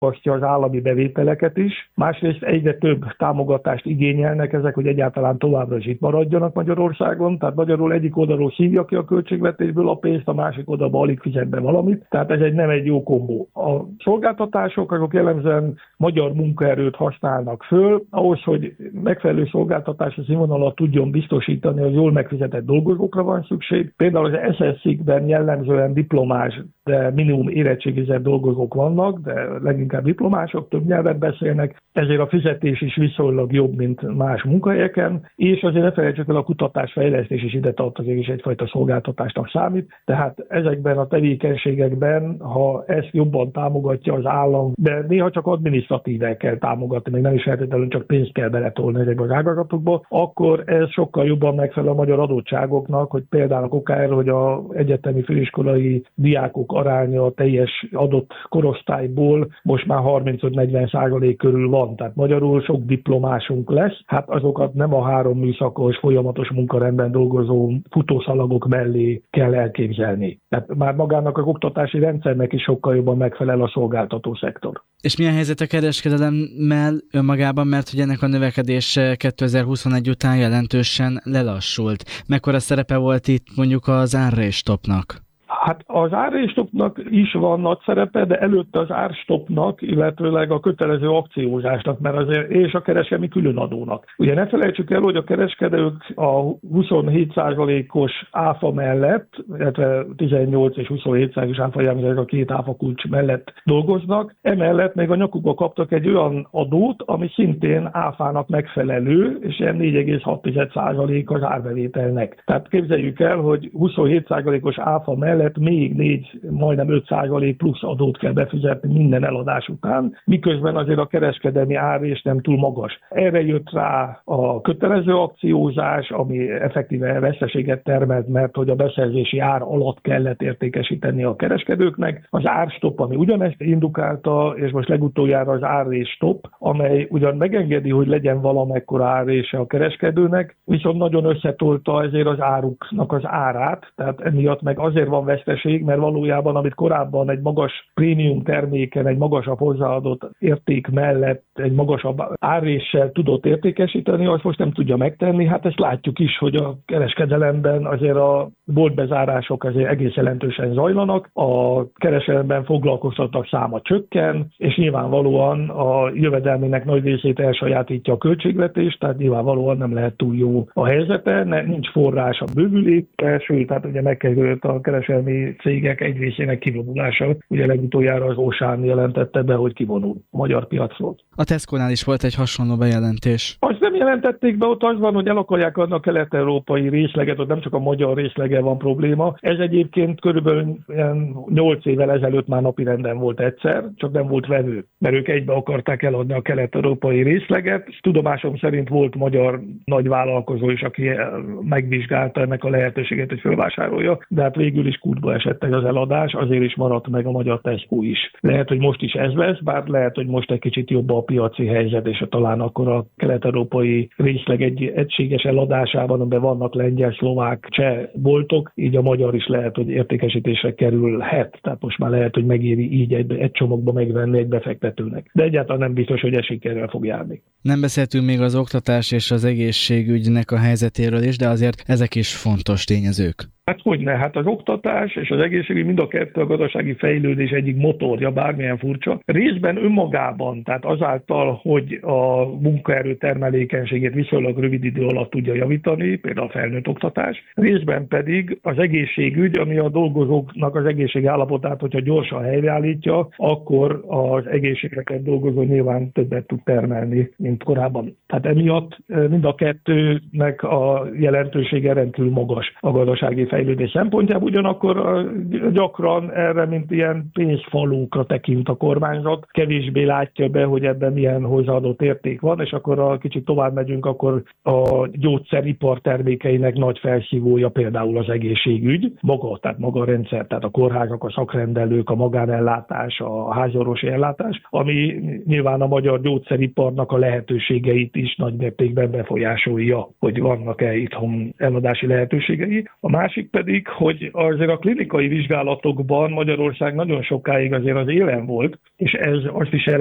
támogatja az állami bevételeket is, másrészt egyre több támogatást igényelnek ezek, hogy egyáltalán továbbra is itt maradjanak Magyarországon, tehát magyarul egyik oldalról szívja ki a költségvetésből a pénzt, a másik oldalban alig fizet be valamit, tehát ez nem egy jó kombó. A szolgáltatások azok jellemzően magyar munkaerőt használnak föl, ahhoz, hogy megfelelő szolgáltatási színvonalat tudjon biztosítani, az jól megfizetett dolgozókra van szükség. Például az SSZ-ben jellemzően diplomás, de minimum érettségizett dolgozók vannak, de leginkább diplomások, több nyelvet beszélnek, ezért a fizetés is viszonylag jobb, mint más munkahelyeken, és azért ne felejtsük el, a kutatásfejlesztés is ide tartozik, és egyfajta szolgáltatásnak számít. Tehát ezekben a tevékenységekben, ha ezt jobban támogatja az állam, de néha csak adminisztratíve kell támogatni, még nem is feltétlenül csak pénzt kell beletolni ezekbe az ágazatokba, akkor ez sokkal jobban megfelel a magyar adottságoknak, hogy például okára, hogy az egyetemi főiskolai diákok aránya a teljes adott korosztályból most már 35-40% körül van. Tehát magyarul sok diplomásunk lesz, hát azokat nem a 3 műszakos folyamatos munkarendben dolgozó futószalagok mellé kell elképzelni. Tehát már magának az oktatási rendszernek is sokkal jobban megfelel a szolgáltató szektor. És milyen helyzet a kereskedelemmel önmagában, mert hogy ennek a növekedés 2021 után jelentősen lelassult. Mekkora szerepe volt itt mondjuk az árrésstopnak? Hát az árrésstopnak is van nagy szerepe, de előtte az árstopnak, illetőleg a kötelező akciózásnak, mert azért, és a kereskedelmi különadónak. Ugye ne felejtsük el, hogy a kereskedők a 27%-os áfa mellett, illetve 18 és 27%-os áfa jelmezek a két áfa kulcs mellett dolgoznak, emellett még a nyakukba kaptak egy olyan adót, ami szintén áfának megfelelő, és ilyen 4,6% az árbevételnek. Tehát képzeljük el, hogy 27%-os áfa mellett még majdnem 5% plusz adót kell befizetni minden eladás után, miközben azért a kereskedelmi árrés nem túl magas. Erre jött rá a kötelező akciózás, ami effektíve veszteséget termelt, mert hogy a beszerzési ár alatt kellett értékesíteni a kereskedőknek. Az árstop, ami ugyanezt indukálta, és most legutoljára az árrésstop, amely ugyan megengedi, hogy legyen valamekkora árrése a kereskedőnek, viszont nagyon összetolta ezért az áruknak az árát, tehát emiatt meg azért van veszteség, mert valójában, amit korábban egy magas prémium terméken, egy magasabb hozzáadott érték mellett egy magasabb árréssel tudott értékesíteni, azt most nem tudja megtenni. Hát ezt látjuk is, hogy a kereskedelemben azért a boltbezárások azért egész jelentősen zajlanak, a kereskedelemben foglalkoztattak száma csökken, és nyilvánvalóan a jövedelmének nagy részét elsajátítja a költségvetés, tehát nyilvánvalóan nem lehet túl jó a helyzete, nincs forrás a bővülésre, sőt, tehát ugye megkerült a kereskedelmi cégek egy részének kivonulása. Ugye legutoljára az Auchan jelentette be, hogy kivonul a magyar piacról. A Tesco-nál is volt egy hasonló bejelentés. Azt nem jelentették be, ott az van, hogy el akarják adni a kelet-európai részleget, ott nem csak a magyar részlege van probléma. Ez egyébként körülbelül 8 évvel ezelőtt már napirenden volt egyszer, csak nem volt vevő, mert ők egybe akarták eladni a kelet-európai részleget. Tudomásom szerint volt magyar nagyvállalkozó is, aki megvizsgálta ennek a lehetőséget, hogy felvásárolja, de hát végül is kútba esett az eladás, azért is maradt meg a magyar Tesco is. Lehet, hogy most is ez lesz, bár lehet, hogy most egy kicsit jobb a piaci helyzet, és talán akkor a kelet-európai részleg egy egységes eladásában, amiben vannak lengyel, szlovák, cseh boltok, így a magyar is lehet, hogy értékesítésre kerülhet. Tehát most már lehet, hogy megéri így egy csomagba megvenni egy befektetőnek. De egyáltalán nem biztos, hogy ez sikerrel fog járni. Nem beszéltünk még az oktatás és az egészségügynek a helyzetéről is, de azért ezek is fontos tényezők. Hát hogyne, hát az oktatás és az egészségügy mind a kettő a gazdasági fejlődés egyik motorja, bármilyen furcsa. Részben önmagában, tehát azáltal, hogy a munkaerő termelékenységét viszonylag rövid idő alatt tudja javítani, például a felnőtt oktatás, részben pedig az egészségügy, ami a dolgozóknak az egészségi állapotát, hogyha gyorsan helyreállítja, akkor az egészségeket dolgozó nyilván többet tud termelni, mint korábban. Tehát emiatt mind a kettőnek a jelentősége rendkívül magas a gazdasági fejlődés szempontjából, ugyanakkor gyakran erre, mint ilyen pénzfalókra tekint a kormányzat, kevésbé látja be, hogy ebben milyen hozzáadott érték van, és akkor kicsit tovább megyünk, akkor a gyógyszeripar termékeinek nagy felszívója például az egészségügy, tehát maga a rendszer, tehát a kórházak, a szakrendelők, a magánellátás, a háziorvosi ellátás, ami nyilván a magyar gyógyszeriparnak a lehetőségeit is nagy mértékben befolyásolja, hogy vannak-e itthon eladási lehetőségei. A másik pedig, hogy azért a klinikai vizsgálatokban Magyarország nagyon sokáig azért az élen volt, és ez azt is